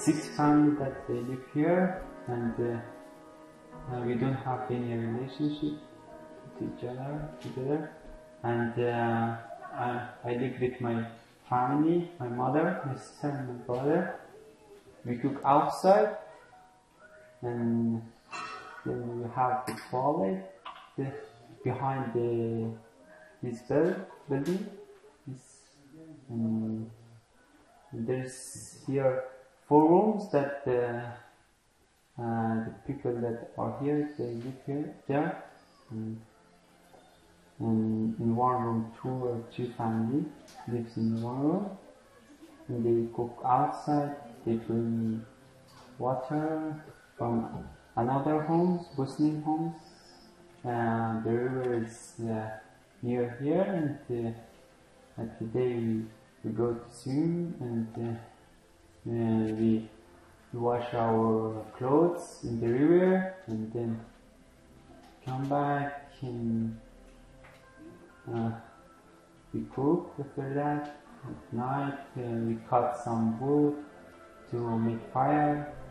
6 families that they live here, and we don't have any relationship with each other together. And I live with my family, my mother, my sister, and my brother. We cook outside, and then we have the toilet behind this building. There's here 4 rooms that the people that are here, they live here, there. And in one room, 2 or 3 families lives in one room. And they cook outside. They bring water from another homes, Muslim homes. The river is near here, and today we go to swim, and we wash our clothes in the river, and then come back and we cook. After that, at night we cut some wood to make fire.